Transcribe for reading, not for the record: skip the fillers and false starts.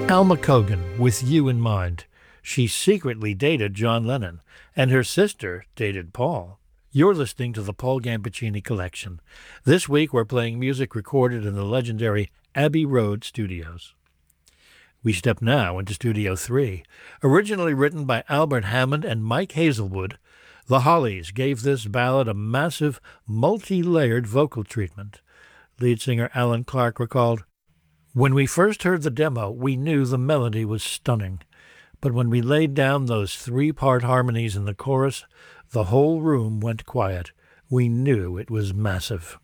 Alma Cogan, With You in Mind. She secretly dated John Lennon, and her sister dated Paul. You're listening to the Paul Gambaccini Collection. This week we're playing music recorded in the legendary Abbey Road Studios. We step now into Studio 3. Originally written by Albert Hammond and Mike Hazelwood, the Hollies gave this ballad a massive, multi-layered vocal treatment. Lead singer Alan Clark recalled, "When we first heard the demo, we knew the melody was stunning. But when we laid down those three-part harmonies in the chorus, the whole room went quiet. We knew it was massive."